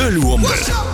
0011.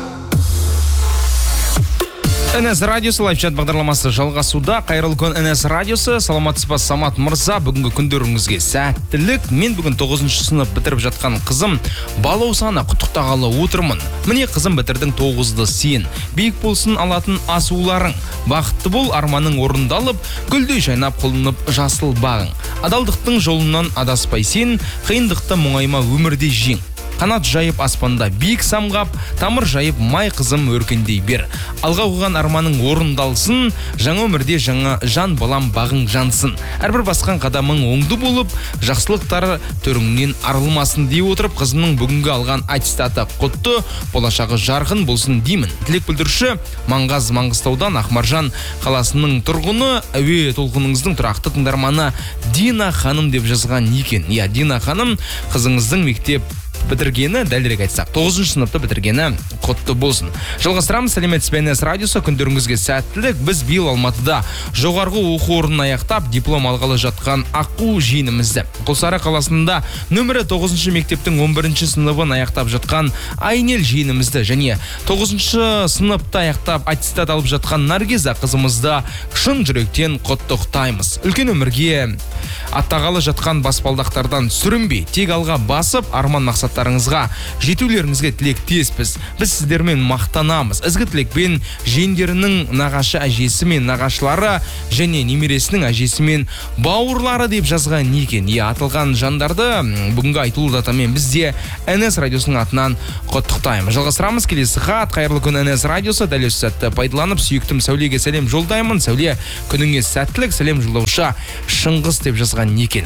НС радиосы лайфчат бағдарламасы жалғасуда. Қайырлы күн НС радиосы. Саламатсыз ба Самат мырза? Бүгінгі күндеріңізге сәттілік. Мен бүгін 9-шы сынып бітіріп жатқан қызым Балаусаны құттықтағалы отырмын. Міне қызым бітірдің 9-ды сен. Биік болсын алатын асуларың. Бақытты бол, арманың орындалып, гүлдей жайнап құлынып жасыл бағың. Адалдықтың жолынан адаспай сен, қиындықты мұңайма өмірде жең. Қанат жайып аспанда биік самғап, тамыр жайып май қызым өркендей бер. Алға қойған арманың орындалсын, жаңа өмірде жаңа жан балам бағың жансын. Әрбір басқан қадамың оңды болып, жақсылықтар төріңнен арылмасын дей отырып, қызының бүгінгі алған аттестаты құтты, болашағы жарқын болсын деймін. Тілек білдіруші Маңғаз Маңғыстаудан Ақмаржан қаласының тұрғыны, әуе толқыныңыздың тұрақты тыңдарманы Дина ханым деп жазған екен. Иә, Дина ханым қызыңыздың мектеп бітіргені, дәлірек айтсақ 9-шы сыныпты бітіргені құтты болсын. Жалғастырамыз. Сәлеметсіз бе НС радиосы, күндеріңізге сәттілік. Біз биыл Алматыда жоғарғы оқу орнын аяқтап, диплом алғалы жатқан аққу жиенімізді, Құлсары қаласында нөмірі 9-шы мектептің 11-ші сыныбын аяқтап жатқан Айнел жиенімізді және 9-шы сыныпты аяқтап аттестат алып жатқан Наргиза қызымызды шын жүректен құттықтаймыз. Үлкен өмірге аттағалы жатқан баспалдақтардан сүрінбей, тек алға басып, арман мақсаттарыңызға жетулеріңізге тілектеспіз. Біз сіздермен мақтанамыз. Ізгі тілекпен жиендерінің нағашы әжесі мен нағашылары және немересінің әжесі мен бауырлары деп жазған екен. Атылған жандарды бүгінгі айтулы датамен бізде НС радиосының атынан құттықтаймыз. Жалғастырамыз. Келесі хат. Қайырлы күн НС радиосы. Дәл осы сәтті пайдаланып, сүйіктім Сәулеге сәлем жолдаймын. Сәуле, күніңе сәттілік. Сәлем жолдаушы Шыңғыс деп жазған екен.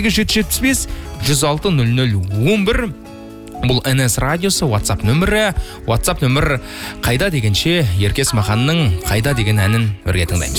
8775 106 0011. Бұл НС радиосы WhatsApp нөмірі қайда дегенше Еркес Маханның қайда деген әнін бірге тыңдаймыз.